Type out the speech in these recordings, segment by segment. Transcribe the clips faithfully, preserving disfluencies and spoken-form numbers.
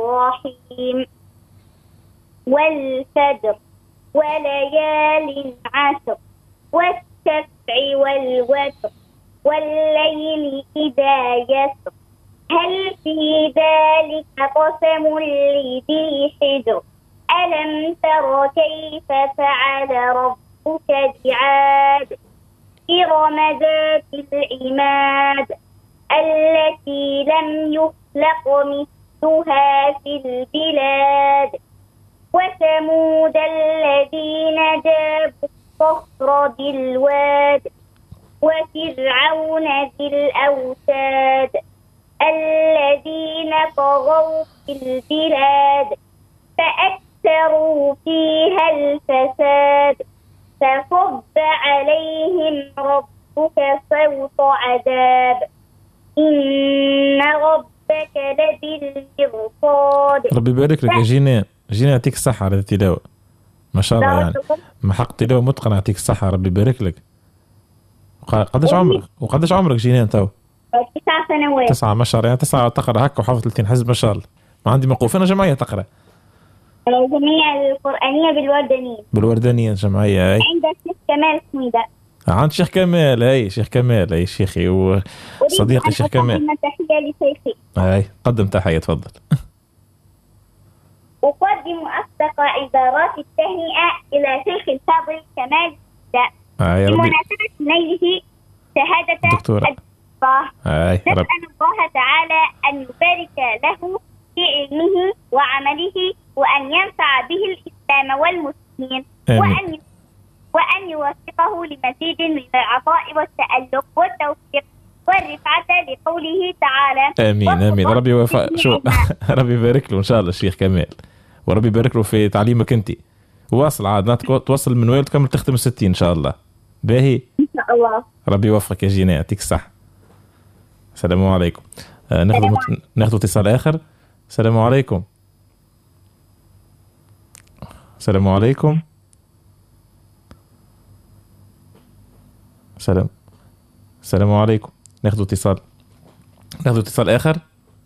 الرحيم والفجر وليال عشر والشفع والوتر والليل إذا يسر هل في ذلك قسم لذي حجر ألم تر كيف فعل ربك بعاد إرم ذات العماد التي لم يخلق مثلها في البلاد وثمود الذين جابوا الصخر بالواد وفرعون ذي الأوتاد الذين طغوا في البلاد فأكثروا فيها الفساد فصب عليهم ربك صوت عذاب إن ربك لبالمرصاد. ربي يبارك لك يا جينان، جينان يعطيك الصحة على التلاوة ما شاء الله، يعني ما حق تلاوة متقنة، يعطيك الصحة ربي يبارك لك. قداش عمرك وقداش عمرك جينان تو؟ تسع سنوات. تسعة ما شاء الله، يعني تسعة تقرأ هكا وحافظ ثلاثين حزب ما شاء الله. ما عندي موقوف أنا جمعية تقرأ. الجمعية القرآنية بالوردانية. بالوردانية جمعية. أي. عند الشيخ كمال سميدة. عند شيخ كمال، أي شيخ كمال، أي شيخي وصديقي شيخ كمال. أقدم تحية لشيخي. أي قدم تحية تفضل. أقدم أصدق عبارات التهنئة إلى شيخ الفاضل كمال سميدة. أي ربي. بمناسبة نيله شهادة دكتورة. الله. أي نسأل الله تعالى أن يبارك له في علمه وعمله وأن ينفع به الإسلام والمسلمين. آمين. وأن وأن يوفقه لمزيد من العطاء والتألق والتوفيق والرفعة لقوله تعالى. آمين آمين. ربي يوفق. شو ربي يبارك له إن شاء الله الشيخ كمال، وربي يبارك له في تعليمك أنت. واصل عاد توصل من وين تكمل تختم الستين إن شاء الله. باهي إن شاء الله. ربي يوفقك يا جينا، يعطيك الصحة. السلام عليكم. آه ناخذ مت... ناخذ اتصال آخر. السلام عليكم. السلام عليكم. سلام. السلام عليكم. ناخذ اتصال ناخذ اتصال آخر.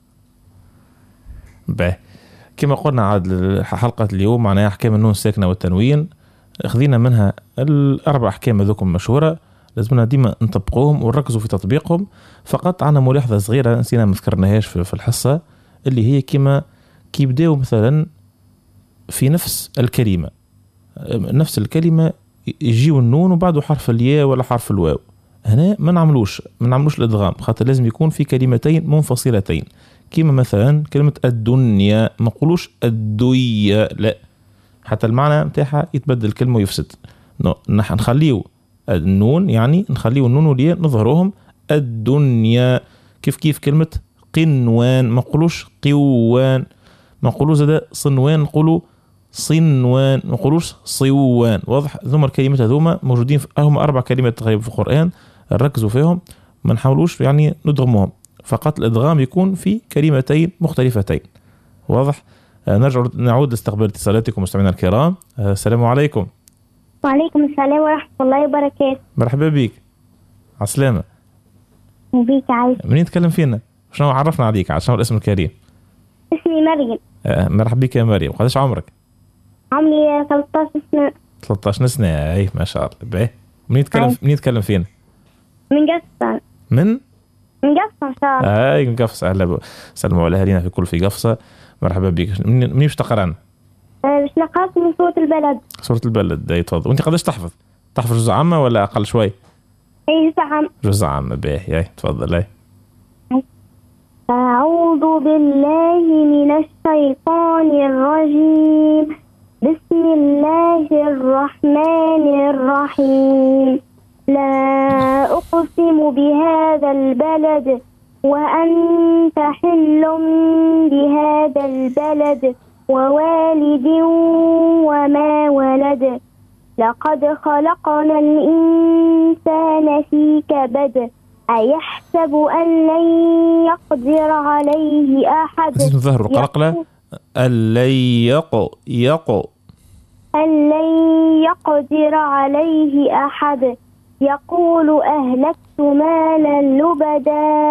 باهي كما قلنا عاد حلقة اليوم معناها أحكام النون الساكنة والتنوين، أخذنا منها الأربع أحكام ذوكم مشهورة، لازمنا ديما نطبقوهم ونركزوا في تطبيقهم. فقط عنا ملاحظة صغيرة نسينا ما ذكرناهاش في الحصة، اللي هي كما كي يبداو مثلا في نفس الكلمة نفس الكلمة يجيو النون وبعده حرف الياء ولا حرف الواو، هنا ما نعملوش ما نعملوش الادغام، خاطر لازم يكون في كلمتين منفصلتين. كما مثلا كلمة الدنيا ما نقولوش الدوية، لا، حتى المعنى متاعها يتبدل كلمة ويفسد. نحن نخليه النون، يعني نخليه النون والياء نظهروهم الدنيا. كيف كيف كلمة قنوان ما نقولوش قوان، ما نقولوش زاد صنوان نقولوا صنوان، ما نقولوش صيوان. واضح؟ ذوما الكلمات هذوما موجودين في هم اربع كلمات تقريبا في القرآن، نركزوا فيهم ما نحاولوش يعني ندغمهم، فقط الادغام يكون في كلمتين مختلفتين. واضح؟ آه نرجع نعود لاستقبال اتصالاتكم مستمعينا الكرام. آه السلام عليكم. وعليكم السلام ورحمة الله وبركاته. مرحبا بك. عسلامة. بيك عايز. منين تكلم فينا؟ شنو عرفنا عليك؟ شنو الاسم الكريم؟ اسمي مريم. آه مرحبا بك يا مريم. قداش عمرك؟ عمري ثلاثة عشر سنة. ثلاثة عشر سنة. اي ما شاء الله. باهي منين تكلم منين تكلم فينا؟ من قفصة. من؟ من قفصة إن شاء الله. اي من قفصة. اهلا سلموا على اهالينا في كل في قفصة. مرحبا بك. منين باش تقرانا؟ باش نقرأ من سورة البلد. سورة البلد. اي تفضل. وانت قداش تحفظ؟ تحفظ جزء عامة ولا اقل شوي؟ اي جزء عام. جزء عام. باهي اي تفضل. اي أعوذ بالله من الشيطان الرجيم. بسم الله الرحمن الرحيم. لا أقسم بهذا البلد وأنت حل بهذا البلد ووالد وما ولد. لقد خلقنا الإنسان في كبد. أيحسب أن لن يقدر عليه أحد. ظهر قلقلة ألن يق يق أن لن يقدر عليه أحد. يقول أهلكت مالا لبدا.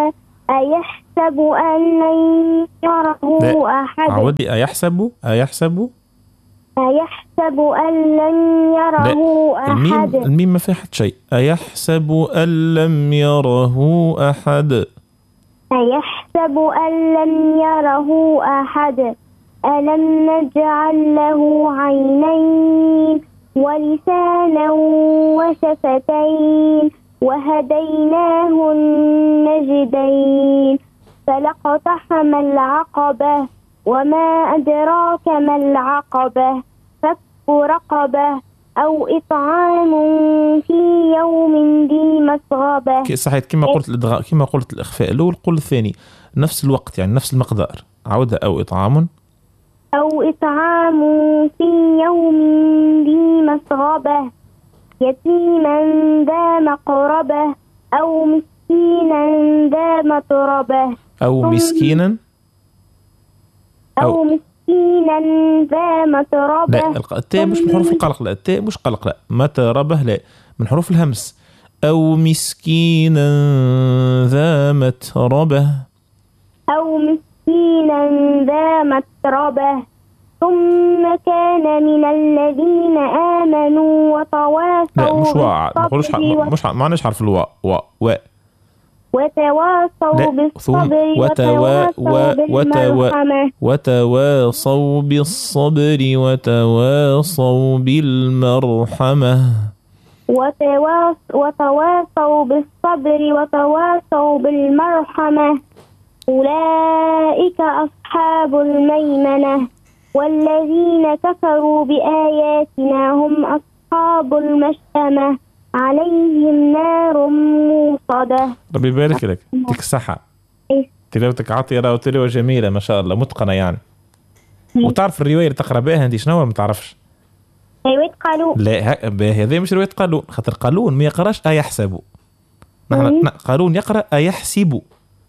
أيحسب أن لن يره أحد. عودي أيحسب أيحسب أيحسب أن لن يره أحد. الميم الميم ما فيها حتى شيء. أيحسب أن لم يره أحد. أيحسب أن لم يره أحد. ألم نجعل له عينين ولسانا وشفتين وهديناه النجدين فلاقتحم العقبة وما أدراك ما العقبة فك رقبة أو إطعام في يوم ذي مسغبة. صحيح كما قلت الإدغاء كما قلت الإخفاء الأول قل الثاني نفس الوقت يعني نفس المقدار. عودة أو إطعام أو إطعام في يوم ذي مسغبة يتيما ذا مقربة أو مسكينا ذا متربة أو مسكينا أو, أو مسكينا ذا متربة. لا التاء مش من حروف القلق. لا التاء مش قلق. لا متربة لا من حروف الهمس. أو مسكينا ذا متربة أو مسكينا ذا متربة ثم كان من الذين آمنوا وتواصوا لا مش واء ما نقولوش مش ما عندناش حرف الواء واء واء وتواصوا بالصبر وتواصوا بالمرحمة وتواصوا بالصبر وتواصوا بالمرحمة وتواصوا بالصبر وتواصوا بالمرحمة أولئك أصحاب الميمنة والذين كفروا بآياتنا هم أصحاب المشأمة عليهم نار موصدة. ربي يبارك لك. يعطيك الصحة. تلاوتك عطيرة وتلاوة جميلة ما شاء الله متقنة يعني. وتعرف الرواية اللي تقرأ بها انت شنو ما تعرفش؟ رواية قالون. لا هذه مش رواية قالون خاطر قالون ما يقراش أيحسبوا. نحن قالون يقرأ أيحسبوا.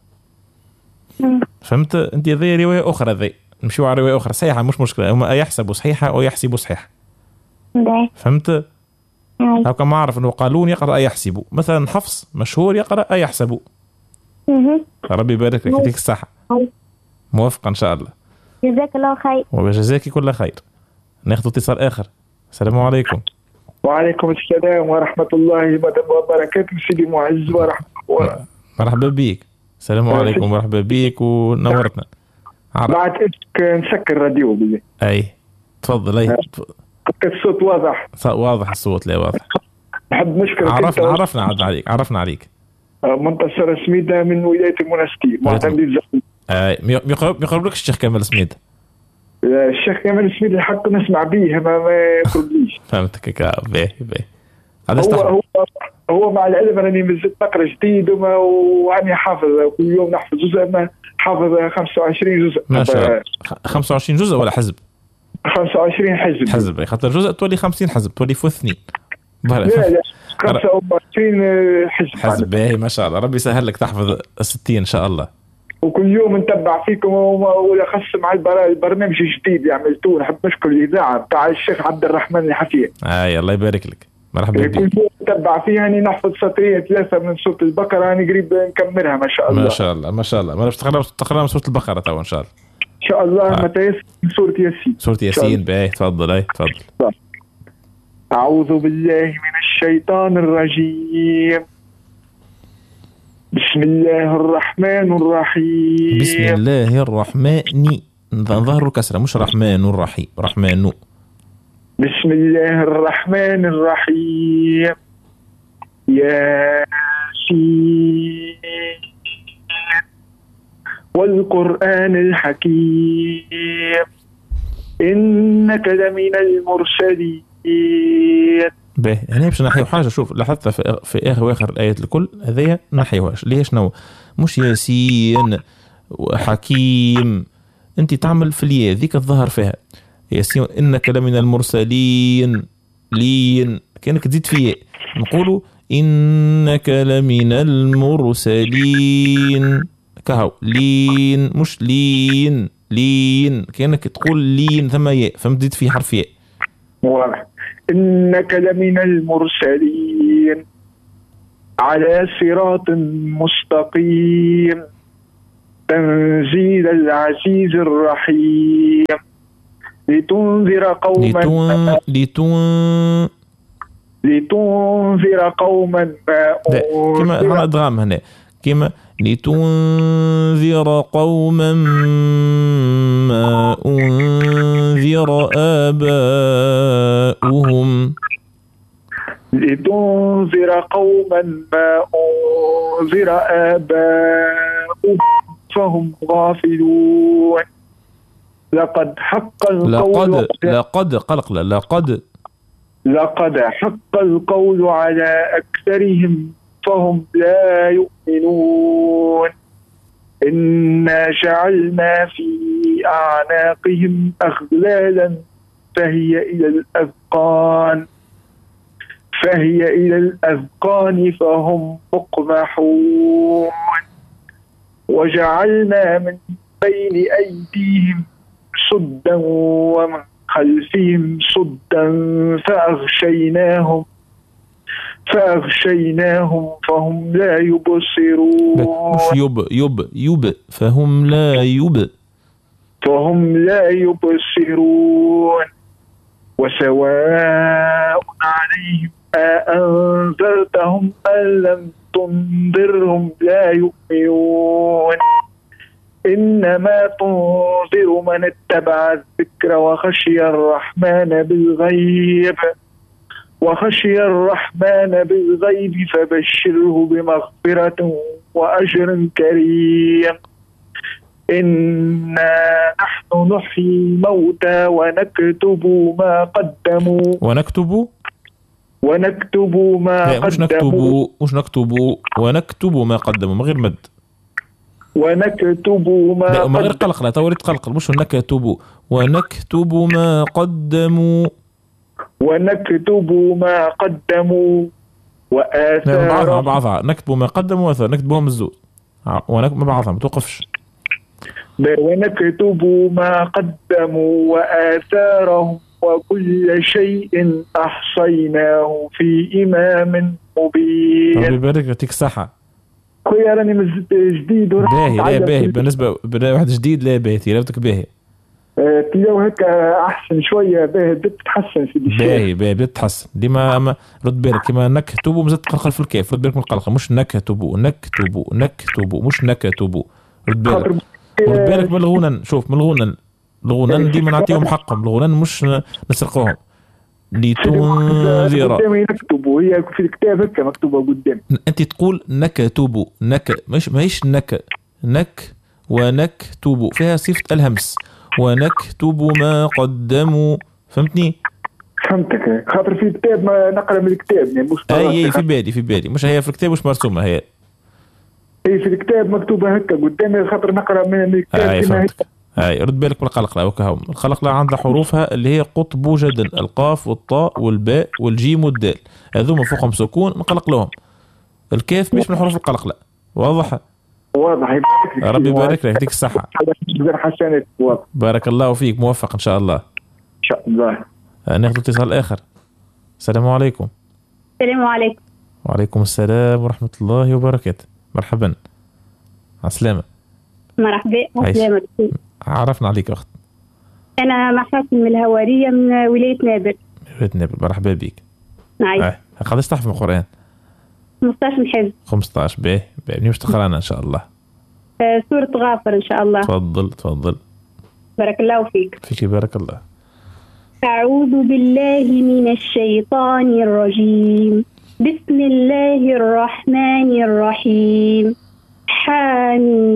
فهمت انت؟ هذه رواية أخرى ذي نمشيو على رواية أخرى صحيحة مش مشكلة. هما أيحسبوا صحيحة أو يحسبوا صحيحة. فهمت؟ هاكا ما أعرف إنه قالون يقرأ أيحسبوا. مثلا حفص مشهور يقرأ أيحسبوا. ربي يبارك لك. يعطيك الصحة. موافقة إن شاء الله. جزاك الله خير. وجزاك كل خير. ناخذ اتصال آخر. السلام عليكم. وعليكم السلام ورحمة الله وبركاته سيدي معز ورحمة الله. مرحبا بيك. السلام عليكم ورحمة بيك ونورتنا. بعد اسك نسكر الراديو بي. اي تفضل. اي الصوت واضح واضح الصوت. لا واضح. نحب نشكرك. عرفنا عرفنا عاد عليك عرفنا عليك منتصر سميدة من ولاية المنستير معتمد الزقوم. اي ما يقربلكش الشيخ كمال سميدة. الشيخ كمال سميدة الحق نسمع بيه ما ما يقربليش. فهمتك. باهي باهي. هو هو هو مع العلم انني مازلت نقرا جديد وما واني حافظ كل يوم نحفظ جزء ما حافظ خمسة وعشرين جزء. ما شاء الله. خمسة وعشرين جزء ولا حزب؟ خمسة وعشرين حزب. حزب خاطر جزء تولي خمسين حزب تولي فوق اثنين. لا لا خمسة وعشرين حزب. حزب باهي ما شاء الله. ربي يسهل لك تحفظ ستين ان شاء الله. وكل يوم نتبع فيكم ولا خص مع البرنامج الجديد اللي عملتوه. نحب نشكر الاذاعه بتاع الشيخ عبد الرحمن الحفيظ. اي الله يبارك لك. مرحبا بك. كل يوم نتبع فيها اني نحفظ سطريه ثلاثه من سوره البقره انا قريب نكملها ما شاء الله. ما شاء الله ما شاء الله. ما تقرا تقرا سوره البقره تو ان شاء الله. ان شاء الله آه. متى يسمع سوره ياسين. سوره ياسين باهي تفضل. اي تفضل. اعوذ بالله من الشيطان الرجيم. بسم الله الرحمن الرحيم. بسم الله الرحمن ظهر الكسرة مش رحمن الرحيم. رحمن. بسم الله الرحمن الرحيم. ياسين والقرآن الحكيم إنك لمن المرسلين. باهي هنا باش نحيو حاجه. شوف لاحظت في, في اخر واخر الايات الكل هذيا نحيوهاش. ليش شنو مش ياسين وحكيم انت تعمل في الياء ذيك الظهر فيها ياسين انك لمن المرسلين لين كانك تزيد في ياء نقولوا انك لمن المرسلين كهو لين مش لين لين كانك تقول لين ثم ياء فهمت تزيد في حرف ياء. واضح. إنك لمن المرسلين على صراط مستقيم. تنزيل العزيز الرحيم لتنذر قوما لتون لتون لتنذر قوما ما كما هنا ادغام هنا كما لتنذر قوما ما أنذر آباؤهم لتنذر قوما ما أنذر آباؤهم فهم غافلون لقد حق القول لقد لقد قلق لقد لقد حق القول على أكثرهم فهم لا يؤمنون إنا جعلنا في أعناقهم أغلالا فهي إلى الأذقان فهي إلى الأذقان فهم مقمحون وجعلنا من بين أيديهم سدا ومن خلفهم سدا فأغشيناهم فأغشيناهم فهم لا يبصرون مش يب يب يب فهم لا يب فهم لا يبصرون وسواء عليهم أأنذرتهم أم لم تنذرهم لا يؤمنون إنما تنذر من اتبع الذكر وخشي الرحمن بالغيب وخشي الرحمن بالغيب فبشره بمغفرة وأجر كريم إنا نحن نحيي الموتى ونكتب ما قدموا ونكتب ونكتب ما لا مش قدموا نكتب مش نكتب ونكتب ما قدموا من غير مد ونكتب ما لا من غير قدموا قلق لا توري تقلقل مش نكتب ونكتب ما قدموا ونكتب ما قدموا لا بعضها وآثارهم بعضها نكتب ما قدموا وآثار نكتبهم الزوج ونكتب ما بعضها ما توقفش ونكتب ما قدموا وآثارهم وكل شيء أحصيناه في إمام مبين. ربي يبارك يعطيك الصحة. خويا راني مازلت جديد باهي لا باهي بالنسبة واحد جديد لا باهي تلاوتك باهي. تلاو هكا أحسن شوية باهي بدأت تتحسن في الشيء. باهي باهي بدأت تتحسن ديما ما رد بالك كما نكتب ومازلت تقلقل في الكيف رد بالك من القلقة مش نكتب نكتب نكتب مش نكتب رد بالك رد بالك من الغنن شوف من الغنن الغنن ديما نعطيهم حقهم الغنن مش نسرقوهم. لتنذر قدامي نكتب هي في الكتاب هكا مكتوبة قدام أنت تقول نكتب نك مش ماهيش نك نك ونكتب فيها صفة الهمس ونكتب ما قدموا فهمتني؟ فهمتك خاطر في الكتاب ما نقرأ من الكتاب يعني مش أي في بالي في بالي مش هي في الكتاب مش مرسومة هي هي في الكتاب مكتوبة هكا قدامي خاطر نقرأ من الكتاب. أي فهمتك أي رد بالك بالقلق لا وكهم القلق لا عندها حروفها اللي هي قطب جدا القاف والطاء والباء والجيم والدال هذوما فوقهم سكون نقلق لهم. الكاف مش من حروف القلق لا واضح واضح ربي يبارك لك يديك الصحة حسنات واضح بارك الله فيك موفق إن شاء الله إن شاء الله. ناخذ اتصال آخر. السلام عليكم. السلام عليكم. وعليكم السلام ورحمة الله وبركاته. مرحبا عسلامة. مرحبا عسلامة. عرفنا عليك أخت. أنا محاسن من الهوارية من ولاية نابل. ولاية نابل مرحبا بك. نعم. آه. قداش تحفظ من القرآن؟ خمسطاش حفظ. خمسطاش باهي باهي مش تقرانا إن شاء الله. آه سورة غافر إن شاء الله. تفضل تفضل. بارك الله فيك. فيك بارك الله. أعوذ بالله من الشيطان الرجيم. بسم الله الرحمن الرحيم. حامين